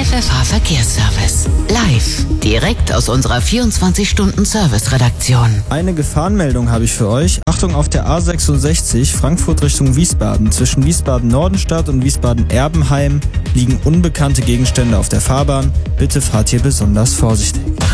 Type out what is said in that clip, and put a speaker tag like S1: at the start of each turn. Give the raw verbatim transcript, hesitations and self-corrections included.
S1: F F H-Verkehrsservice. Live, direkt aus unserer vierundzwanzig-Stunden-Service-Redaktion.
S2: Eine Gefahrenmeldung habe ich für euch. Achtung, auf der A sechsundsechzig, Frankfurt Richtung Wiesbaden. Zwischen Wiesbaden-Nordenstadt und Wiesbaden-Erbenheim liegen unbekannte Gegenstände auf der Fahrbahn. Bitte fahrt hier besonders vorsichtig.